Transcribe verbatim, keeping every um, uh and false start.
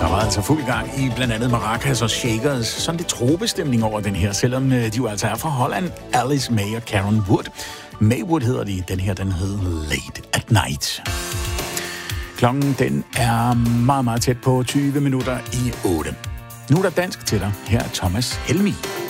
var altså fuld gang i blandt andet Maracas og Shakers. Sådan lidt tropestemning over den her, selvom de jo altså er fra Holland. Alice May og Karen Wood. Maywood hedder de. Den her, den hedder Late at Night. Klokken, den er meget, meget tæt på tyve minutter i otte. Nu er der dansk til dig. Her er Thomas Helmig.